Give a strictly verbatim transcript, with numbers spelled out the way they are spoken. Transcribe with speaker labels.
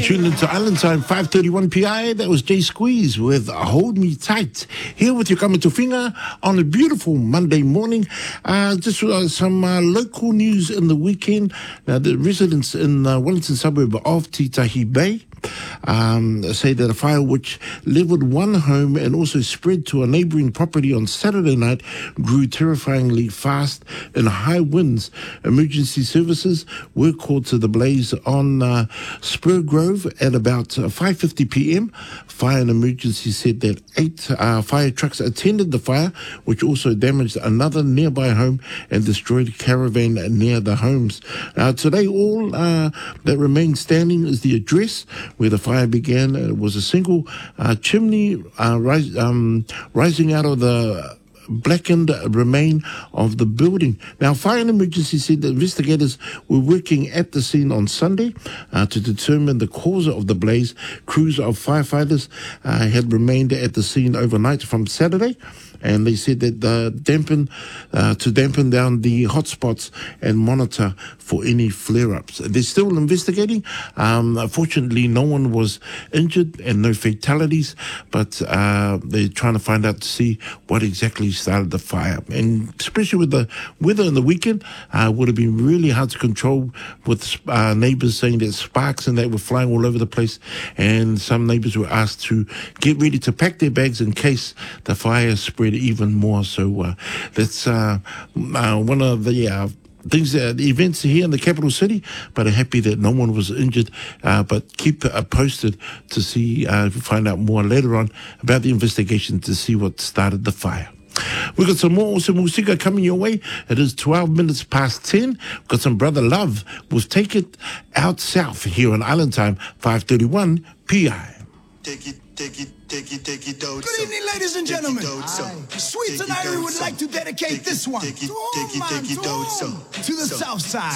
Speaker 1: tuned into Island Time, five thirty-one P I. That was Jay Squeeze with Hold Me Tight. Here with you, coming to Whinga on a beautiful Monday morning. Uh, just uh, some uh, local news in the weekend. Now, the residents in the uh, Wellington suburb of Titahi Bay Um, say that a fire which leveled one home and also spread to a neighbouring property on Saturday night grew terrifyingly fast in high winds. Emergency services were called to the blaze on uh, Spur Grove at about uh, five fifty p.m. Fire and Emergency said that eight uh, fire trucks attended the fire, which also damaged another nearby home and destroyed a caravan near the homes. Uh, today, all uh, that remains standing is the address where the fire began. It was a single uh, chimney uh, rise, um, rising out of the blackened remain of the building. Now, Fire and Emergency said that investigators were working at the scene on Sunday uh, to determine the cause of the blaze. Crews of firefighters uh, had remained at the scene overnight from Saturday, and they said that uh, dampen uh, to dampen down the hotspots and monitor for any flare-ups. They're still investigating. Um, fortunately, no one was injured and no fatalities, but uh, they're trying to find out to see what exactly started the fire. And especially with the weather in the weekend, uh, would have been really hard to control, with uh, neighbours saying that sparks and that were flying all over the place. And some neighbours were asked to get ready to pack their bags in case the fire spread even more. So uh, that's uh, uh, one of the uh, things, uh, the events here in the capital city, but I'm happy that no one was injured. Uh, but keep uh, posted to see, uh, find out more later on about the investigation to see what started the fire. We've got some more awesome music coming your way. It is twelve minutes past ten. We've got some Brother Love with Take It Out South here on Island Time, five thirty-one P I.
Speaker 2: Take it, take it, take it, take it, out.
Speaker 3: Good evening, ladies and gentlemen. Sweets and Irie would like to dedicate this one to all man, to all, to the south side.